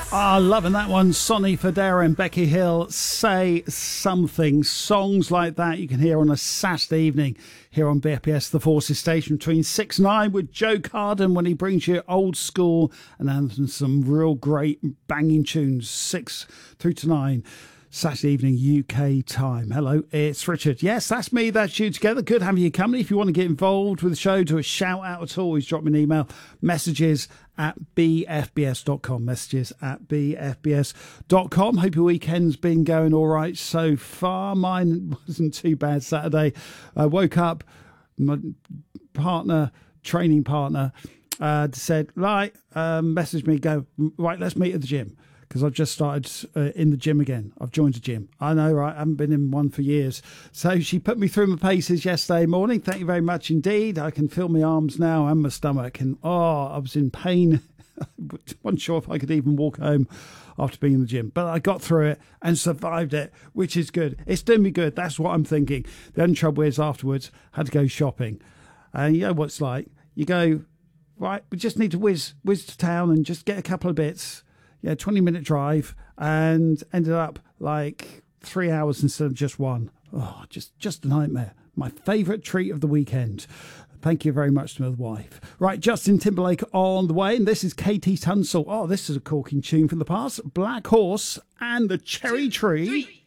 Ah, loving that one. Sonny Fodera and Becky Hill, Say Something. Songs like that you can hear on a Saturday evening here on BFBS The Forces station between 6 and 9 with Joe Carden when he brings you old school and then some real great banging tunes, 6 through to 9. Saturday evening UK time. Hello, it's Richard. Yes, that's me, that's you together. Good having you company. If you want to get involved with the show, do a shout out at all, always drop me an email. Messages at bfbs.com. Messages at bfbs.com. Hope your weekend's been going all right so far. Mine wasn't too bad Saturday. I woke up, my training partner, said, right, message me, go, right, let's meet at the gym. Because I've just started in the gym again. I've joined a gym. I know, right? I haven't been in one for years. So she put me through my paces yesterday morning. Thank you very much indeed. I can feel my arms now and my stomach. And I was in pain. I wasn't sure if I could even walk home after being in the gym. But I got through it and survived it, which is good. It's doing me good. That's what I'm thinking. The only trouble is afterwards, I had to go shopping. And you know what it's like. You go, right, we just need to whiz to town and just get a couple of bits. 20-minute drive and ended up like 3 hours instead of just one. Oh, just a nightmare. My favourite treat of the weekend. Thank you very much to my wife. Right, Justin Timberlake on the way, and this is Katie Tunstall. Oh, this is a corking tune from the past. Black Horse and the Cherry Tree.